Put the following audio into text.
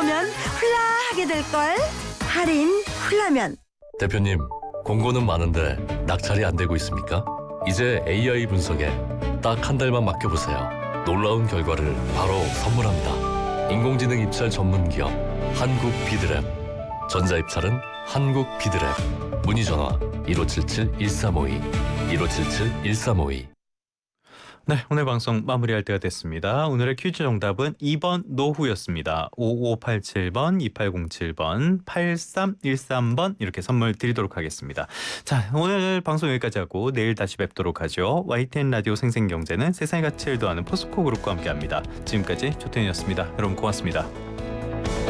거면 훌라하게 될걸. 할인 훌라면. 대표님, 공고는 많은데 낙찰이 안 되고 있습니까? 이제 AI 분석에 딱 한 달만 맡겨보세요. 놀라운 결과를 바로 선물합니다. 인공지능 입찰 전문 기업 한국비드랩. 전자입찰은 한국비드랩. 문의 전화 1577-1352 1577-1352. 네, 오늘 방송 마무리할 때가 됐습니다. 오늘의 퀴즈 정답은 2번 노후였습니다. 5587번, 2807번, 8313번 이렇게 선물 드리도록 하겠습니다. 자, 오늘 방송 여기까지 하고 내일 다시 뵙도록 하죠. YTN 라디오 생생경제는 세상의 가치를 더하는 포스코 그룹과 함께합니다. 지금까지 조태현이었습니다. 여러분 고맙습니다.